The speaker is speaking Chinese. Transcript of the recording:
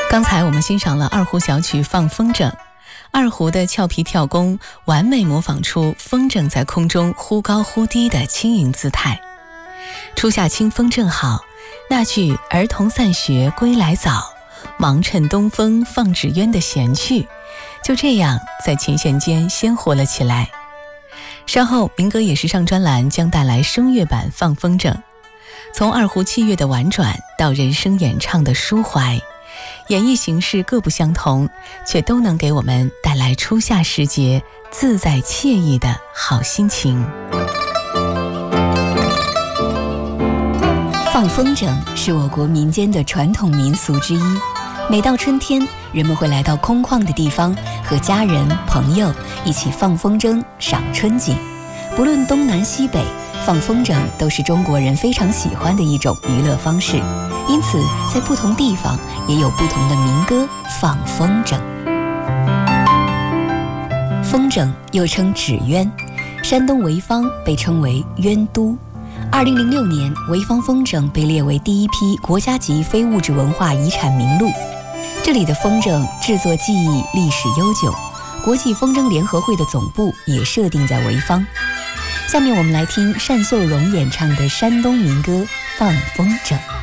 刚才我们欣赏了二胡小曲《放风筝》，二胡的俏皮跳弓完美模仿出风筝在空中忽高忽低的轻盈姿态。初夏清风正好，那句儿童散学归来早，忙趁东风放纸鸢的闲趣，就这样在琴弦间鲜活了起来。稍后民歌也时尚专栏将带来声乐版《放风筝》，从二胡器乐的婉转到人声演唱的抒怀，演绎形式各不相同，却都能给我们带来初夏时节自在惬意的好心情。 放风筝是我国民间的传统民俗之一，每到春天，人们会来到空旷的地方，和家人朋友一起放风筝赏春景。不论东南西北，放风筝都是中国人非常喜欢的一种娱乐方式，因此在不同地方也有不同的民歌放风筝。风筝又称纸鸢，山东潍坊被称为鸢都。2006年，潍坊风筝被列为第一批国家级非物质文化遗产名录。这里的风筝制作技艺历史悠久，国际风筝联合会的总部也设定在潍坊。下面我们来听单秀荣演唱的山东民歌《放风筝》。